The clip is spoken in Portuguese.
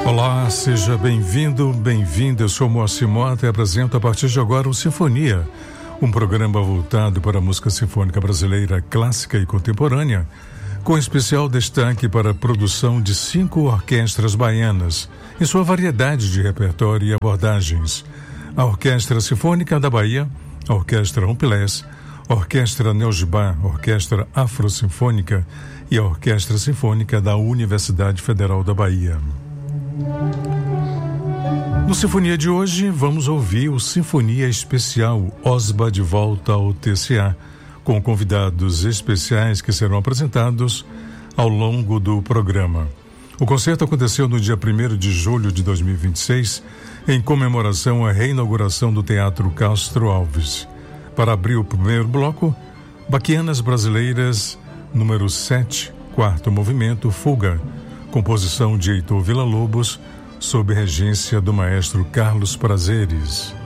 Olá, seja bem-vindo, bem-vinda. Eu sou Moacir Mota e apresento a partir de agora o Sinfonia, um programa voltado para a música sinfônica brasileira clássica e contemporânea, com especial destaque para a produção de 5 orquestras baianas, em sua variedade de repertório e abordagens. A Orquestra Sinfônica da Bahia, a Orquestra Rumpelés, a Orquestra Neogibá, a Orquestra Afro-Sinfônica e a Orquestra Sinfônica da Universidade Federal da Bahia. No Sinfonia de hoje, vamos ouvir o Sinfonia Especial Osba de Volta ao TCA, com convidados especiais que serão apresentados ao longo do programa. O concerto aconteceu no dia 1º de julho de 2026, em comemoração à reinauguração do Teatro Castro Alves. Para abrir o primeiro bloco, Baquianas Brasileiras, número 7, quarto movimento, Fuga, composição de Heitor Villa-Lobos, sob regência do maestro Carlos Prazeres.